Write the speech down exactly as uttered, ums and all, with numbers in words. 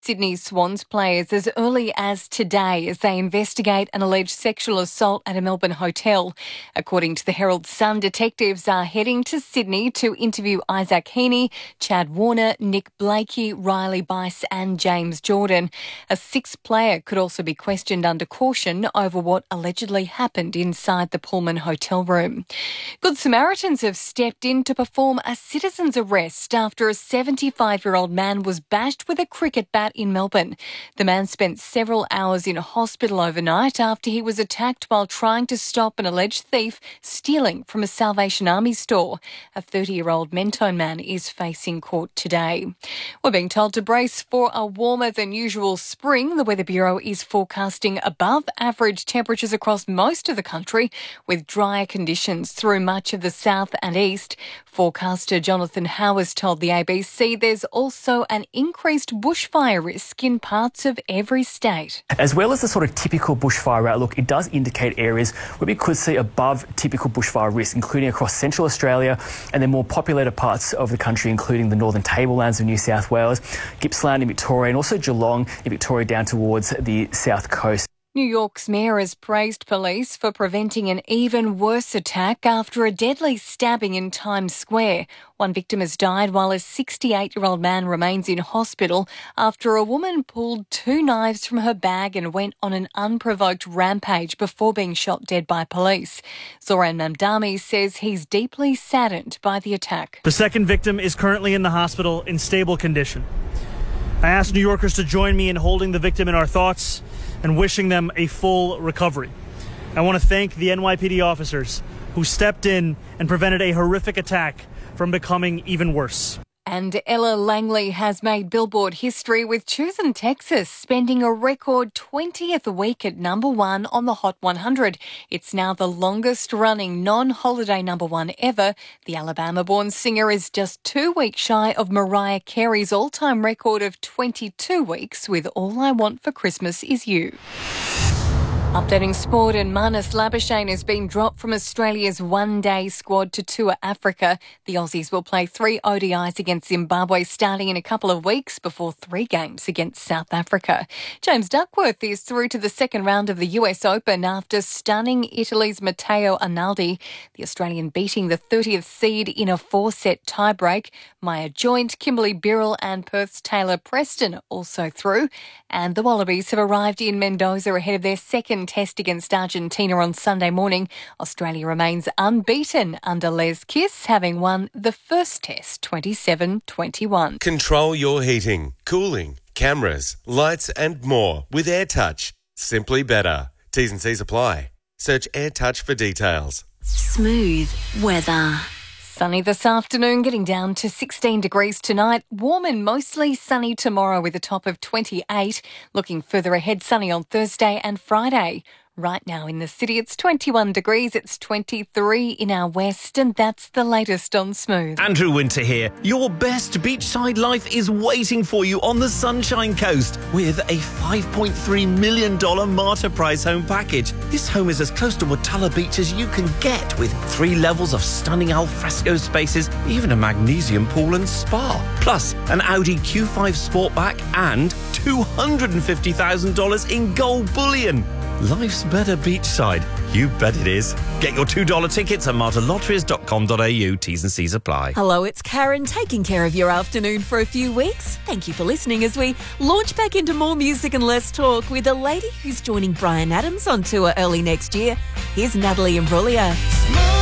Sydney Swans players as early as today as they investigate an alleged sexual assault at a Melbourne hotel. According to the Herald Sun, detectives are heading to Sydney to interview Isaac Heaney, Chad Warner, Nick Blakey, Riley Bice and James Jordan. A sixth player could also be questioned under caution over what allegedly happened inside the Pullman hotel room. Good Samaritans have stepped in to perform a citizen's arrest after a seventy-five-year-old man was bashed with a cricket bat in Melbourne. The man spent several hours in a hospital overnight after he was attacked while trying to stop an alleged thief stealing from a Salvation Army store. A thirty-year-old Mentone man is facing court today. We're being told to brace for a warmer than usual spring. The Weather Bureau is forecasting above average temperatures across most of the country, with drier conditions through much of the south and east. Forecaster Jonathan Howes told the A B C there's also an increased bushfire risk in parts of every state. As well as the sort of typical bushfire outlook, it does indicate areas where we could see above typical bushfire risk, including across central Australia and then more populated parts of the country, including the northern tablelands of New South Wales, Gippsland in Victoria, and also Geelong in Victoria down towards the south coast. New York's mayor has praised police for preventing an even worse attack after a deadly stabbing in Times Square. One victim has died while a sixty-eight-year-old man remains in hospital after a woman pulled two knives from her bag and went on an unprovoked rampage before being shot dead by police. Zoran Mamdani says he's deeply saddened by the attack. The second victim is currently in the hospital in stable condition. I ask New Yorkers to join me in holding the victim in our thoughts and wishing them a full recovery. I want to thank the N Y P D officers who stepped in and prevented a horrific attack from becoming even worse. And Ella Langley has made Billboard history with Choosing Texas spending a record twentieth week at number one on the Hot one hundred. It's now the longest-running non-holiday number one ever. The Alabama-born singer is just two weeks shy of Mariah Carey's all-time record of twenty-two weeks with All I Want for Christmas Is You. Updating sport, and Marnus Labuschagne has been dropped from Australia's one-day squad to tour Africa. The Aussies will play three O D Is against Zimbabwe starting in a couple of weeks before three games against South Africa. James Duckworth is through to the second round of the U S Open after stunning Italy's Matteo Arnaldi. The Australian beating the thirtieth seed in a four-set tiebreak. Maya Joint, Kimberly Birrell and Perth's Taylor Preston also through. And the Wallabies have arrived in Mendoza ahead of their second test against Argentina on Sunday morning. Australia remains unbeaten under Les Kiss, having won the first test twenty-seven twenty-one. Control your heating, cooling, cameras, lights and more with AirTouch. Simply better. T's and C's apply. Search AirTouch for details. Smooth weather. Sunny this afternoon, getting down to sixteen degrees tonight. Warm and mostly sunny tomorrow with a top of twenty-eight. Looking further ahead, sunny on Thursday and Friday. Right now in the city, it's twenty-one degrees. It's twenty-three in our west, and that's the latest on Smooth. Andrew Winter here. Your best beachside life is waiting for you on the Sunshine Coast with a five point three million dollars Marta Price home package. This home is as close to Watala Beach as you can get, with three levels of stunning alfresco spaces, even a magnesium pool and spa. Plus, an Audi Q five Sportback and two hundred fifty thousand dollars in gold bullion. Life's better beachside. You bet it is. Get your two dollar tickets at marta lotteries dot com dot a u. T's and C's apply. Hello, it's Karen, taking care of your afternoon for a few weeks. Thank you for listening as we launch back into more music and less talk with a lady who's joining Bryan Adams on tour early next year. Here's Natalie Imbruglia.